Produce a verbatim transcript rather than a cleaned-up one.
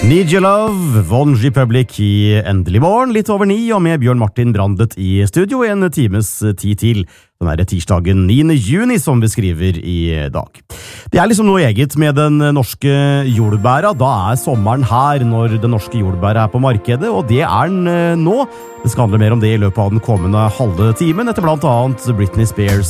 Need Your Love, One Republic i Endelig Morgen, litt over ni, og med Bjørn Martin Brandet i studio en times tid til. Den er tirsdagen niende juni som vi skriver i dag. Det er liksom noe eget med den norske jordbæra. Da er sommeren her når den norske jordbæra er på markedet, og det er den nå. Det skal handle mer om det i løpet av den kommende halve timen, etter blant annet Britney Spears